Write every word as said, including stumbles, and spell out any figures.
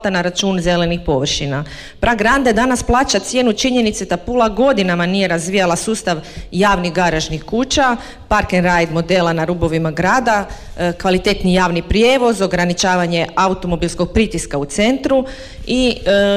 na račun zelenih površina. Pra Grande danas plaća cijenu činjenice da Pula godinama nije razvijala sustav javnih garažnih kuća, park and ride modela na rubovima grada, kvalitetni javni prijevoz, ograničavanje automobilskog pritiska u centru i